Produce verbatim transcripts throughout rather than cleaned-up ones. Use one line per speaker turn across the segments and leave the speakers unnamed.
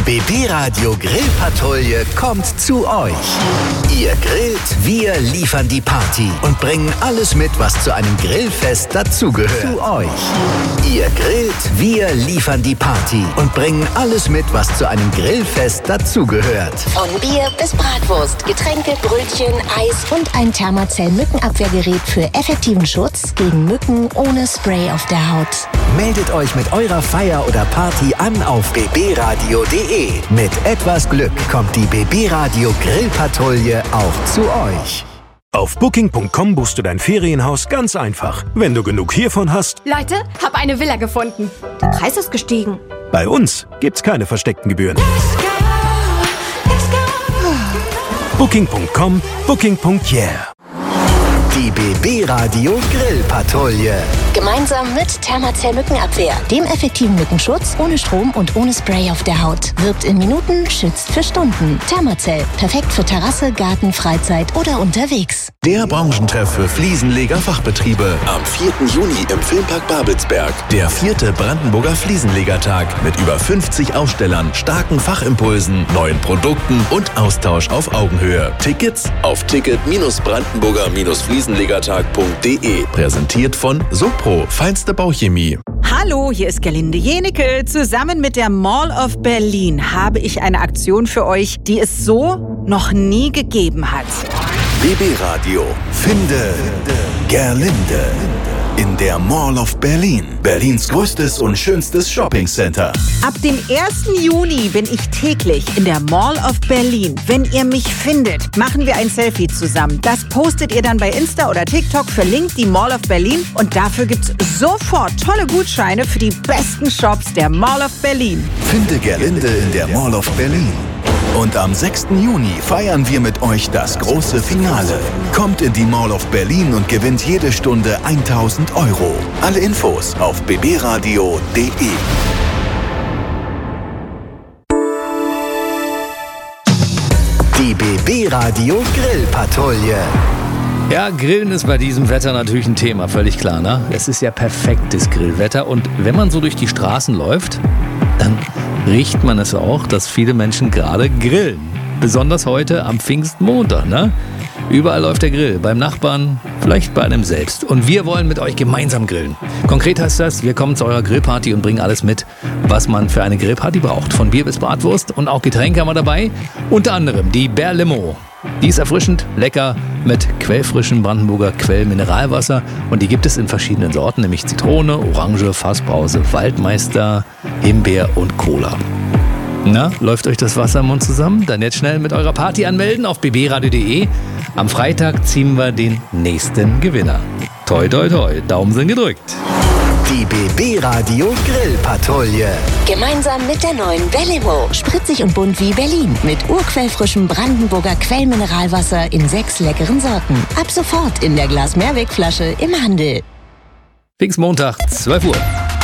B B-Radio Grillpatrouille kommt zu euch. Ihr grillt, wir liefern die Party und bringen alles mit, was zu einem Grillfest dazugehört. Zu euch. Ihr grillt, wir liefern die Party und bringen alles mit, was zu einem Grillfest dazugehört.
Von Bier bis Bratwurst, Getränke, Brötchen, Eis und ein Thermacell-Mückenabwehrgerät für effektiven Schutz gegen Mücken ohne Spray auf der Haut.
Meldet euch mit eurer Feier oder Party an auf b b radio punkt d e. Mit etwas Glück kommt die B B-Radio Grillpatrouille auch zu euch.
Auf Booking punkt com buchst du dein Ferienhaus ganz einfach. Wenn du genug hiervon hast.
Leute, hab eine Villa gefunden. Der Preis ist gestiegen.
Bei uns gibt's keine versteckten Gebühren.
Let's go, let's go.
Booking punkt com, Booking punkt yeah.
Die B B-Radio Grillpatrouille.
Gemeinsam mit Thermacell Mückenabwehr, dem effektiven Mückenschutz, ohne Strom und ohne Spray auf der Haut. Wirkt in Minuten, schützt für Stunden. Thermacell, perfekt für Terrasse, Garten, Freizeit oder unterwegs.
Der Branchentreff für Fliesenleger-Fachbetriebe am vierten Juni im Filmpark Babelsberg. Der vierte Brandenburger Fliesenlegertag mit über fünfzig Ausstellern, starken Fachimpulsen, neuen Produkten und Austausch auf Augenhöhe. Tickets auf ticket brandenburger fliesenlegertag punkt d e. Präsentiert von Sopro, feinste Bauchemie.
Hallo, hier ist Gerlinde Jenecke. Zusammen mit der Mall of Berlin habe ich eine Aktion für euch, die es so noch nie gegeben hat.
B B-Radio. Finde Gerlinde in der Mall of Berlin. Berlins größtes und schönstes Shoppingcenter.
Ab dem ersten Juni bin ich täglich in der Mall of Berlin. Wenn ihr mich findet, machen wir ein Selfie zusammen. Das postet ihr dann bei Insta oder TikTok, verlinkt die Mall of Berlin und dafür gibt's sofort tolle Gutscheine für die besten Shops der Mall of Berlin.
Finde Gerlinde in der Mall of Berlin. Und am sechsten Juni feiern wir mit euch das große Finale. Kommt in die Mall of Berlin und gewinnt jede Stunde tausend Euro. Alle Infos auf b b radio punkt d e.
Die B B-Radio Grillpatrouille.
Ja, Grillen ist bei diesem Wetter natürlich ein Thema, völlig klar, ne? Es ist ja perfektes Grillwetter und wenn man so durch die Straßen läuft, dann riecht man es auch, dass viele Menschen gerade grillen. Besonders heute am Pfingstmontag, ne? Überall läuft der Grill, beim Nachbarn, vielleicht bei einem selbst. Und wir wollen mit euch gemeinsam grillen. Konkret heißt das, wir kommen zu eurer Grillparty und bringen alles mit, was man für eine Grillparty braucht. Von Bier bis Bratwurst und auch Getränke haben wir dabei. Unter anderem die Berlimo. Die ist erfrischend, lecker, mit quellfrischem Brandenburger Quellmineralwasser. Und die gibt es in verschiedenen Sorten, nämlich Zitrone, Orange, Fassbrause, Waldmeister, Himbeer und Cola. Na, läuft euch das Wasser im Mund zusammen? Dann jetzt schnell mit eurer Party anmelden auf b b radio punkt d e. Am Freitag ziehen wir den nächsten Gewinner. Toi, toi, toi, Daumen sind gedrückt.
Die B B-Radio Grillpatrouille.
Gemeinsam mit der neuen Berlimo. Spritzig und bunt wie Berlin. Mit urquellfrischem Brandenburger Quellmineralwasser in sechs leckeren Sorten. Ab sofort in der Glas-Mehrwegflasche im Handel.
Pfingstmontag, zwölf Uhr.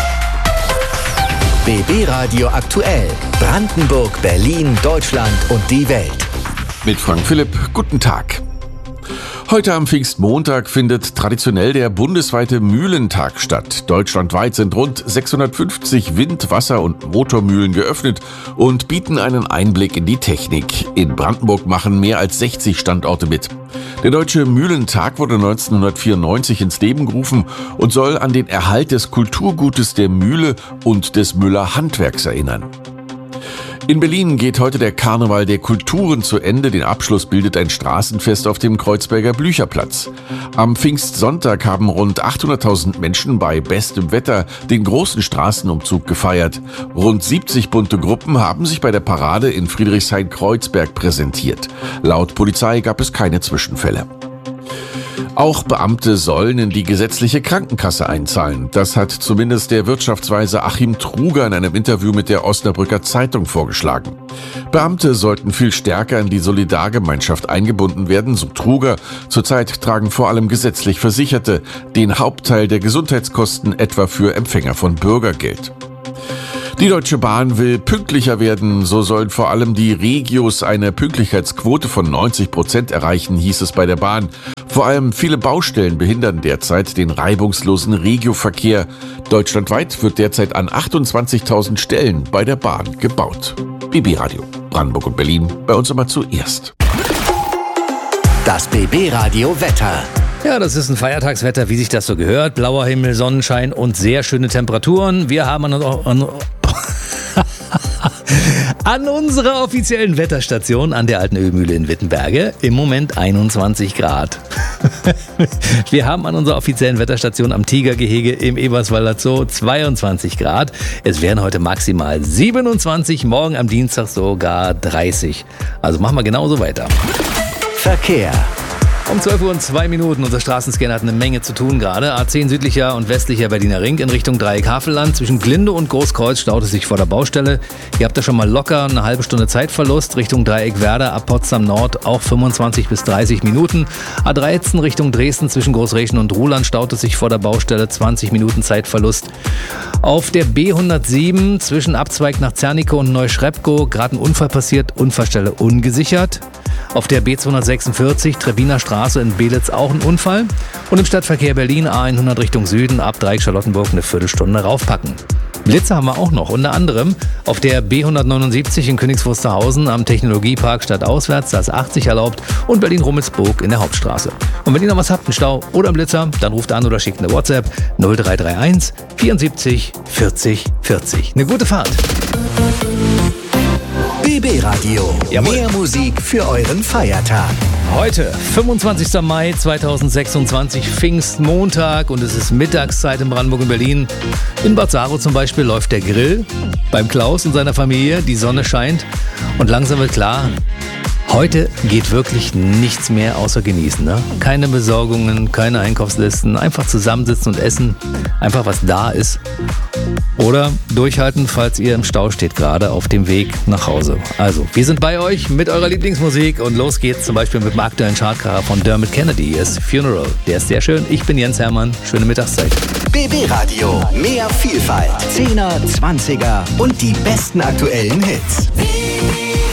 B B-Radio aktuell. Brandenburg, Berlin, Deutschland und die Welt.
Mit Frank Philipp, guten Tag. Heute am Pfingstmontag findet traditionell der bundesweite Mühlentag statt. Deutschlandweit sind rund sechshundertfünfzig Wind-, Wasser- und Motormühlen geöffnet und bieten einen Einblick in die Technik. In Brandenburg machen mehr als sechzig Standorte mit. Der Deutsche Mühlentag wurde neunzehnhundertvierundneunzig ins Leben gerufen und soll an den Erhalt des Kulturgutes der Mühle und des Müller Handwerks erinnern. In Berlin geht heute der Karneval der Kulturen zu Ende. Den Abschluss bildet ein Straßenfest auf dem Kreuzberger Blücherplatz. Am Pfingstsonntag haben rund achthunderttausend Menschen bei bestem Wetter den großen Straßenumzug gefeiert. Rund siebzig bunte Gruppen haben sich bei der Parade in Friedrichshain-Kreuzberg präsentiert. Laut Polizei gab es keine Zwischenfälle. Auch Beamte sollen in die gesetzliche Krankenkasse einzahlen. Das hat zumindest der Wirtschaftsweise Achim Truger in einem Interview mit der Osnabrücker Zeitung vorgeschlagen. Beamte sollten viel stärker in die Solidargemeinschaft eingebunden werden, so Truger. Zurzeit tragen vor allem gesetzlich Versicherte den Hauptteil der Gesundheitskosten, etwa für Empfänger von Bürgergeld. Die Deutsche Bahn will pünktlicher werden. So sollen vor allem die Regios eine Pünktlichkeitsquote von neunzig Prozent erreichen, hieß es bei der Bahn. Vor allem viele Baustellen behindern derzeit den reibungslosen Regioverkehr. Deutschlandweit wird derzeit an achtundzwanzigtausend Stellen bei der Bahn gebaut. B B-Radio. Brandenburg und Berlin, bei uns aber zuerst.
Das B B-Radio Wetter.
Ja, das ist ein Feiertagswetter, wie sich das so gehört. Blauer Himmel, Sonnenschein und sehr schöne Temperaturen. Wir haben an, an, an unserer offiziellen Wetterstation an der Alten Ölmühle in Wittenberge im Moment einundzwanzig Grad. Wir haben an unserer offiziellen Wetterstation am Tigergehege im Eberswalder Zoo zweiundzwanzig Grad. Es wären heute maximal siebenundzwanzig, morgen am Dienstag sogar dreißig. Also machen wir genauso weiter.
Verkehr.
Um zwölf Uhr und zwei Minuten. Unser Straßenscanner hat eine Menge zu tun gerade. A zehn südlicher und westlicher Berliner Ring in Richtung Dreieck Havelland. Zwischen Glinde und Großkreuz staut es sich vor der Baustelle. Ihr habt da schon mal locker eine halbe Stunde Zeitverlust. Richtung Dreieck Werder ab Potsdam Nord auch fünfundzwanzig bis dreißig Minuten. A dreizehn Richtung Dresden zwischen Großrechen und Ruhland staut es sich vor der Baustelle. zwanzig Minuten Zeitverlust. Auf der B hundertsieben zwischen Abzweig nach Zernike und Neuschrepkow gerade ein Unfall passiert. Unfallstelle ungesichert. Auf der B zweihundertsechsundvierzig Trebbiner Straße in Belitz auch ein Unfall. Und im Stadtverkehr Berlin A hundert Richtung Süden ab Dreieck Charlottenburg eine Viertelstunde raufpacken. Blitze haben wir auch noch, unter anderem auf der B hundertneunundsiebzig in Königs Wusterhausen am Technologiepark stadtauswärts, da ist achtzig erlaubt, und Berlin-Rummelsburg in der Hauptstraße. Und wenn ihr noch was habt, einen Stau oder einen Blitzer, dann ruft an oder schickt eine WhatsApp null drei drei eins vierundsiebzig vierzig vierzig. Eine gute Fahrt.
B B-Radio.
Jawohl.
Mehr Musik für euren Feiertag.
Heute, fünfundzwanzigster Mai zweitausendsechsundzwanzig, Pfingstmontag, und es ist Mittagszeit in Brandenburg und Berlin. In Bad Saro zum Beispiel läuft der Grill beim Klaus und seiner Familie. Die Sonne scheint und langsam wird klar, heute geht wirklich nichts mehr außer genießen. Ne? Keine Besorgungen, keine Einkaufslisten, einfach zusammensitzen und essen. Einfach was da ist. Oder durchhalten, falls ihr im Stau steht, gerade auf dem Weg nach Hause. Also, wir sind bei euch mit eurer Lieblingsmusik und los geht's zum Beispiel mit dem aktuellen Chartkracher von Dermot Kennedy. Hier ist Funeral. Der ist sehr schön. Ich bin Jens Hermann. Schöne Mittagszeit.
B B-Radio. Mehr Vielfalt. Zehner, Zwanziger und die besten aktuellen Hits.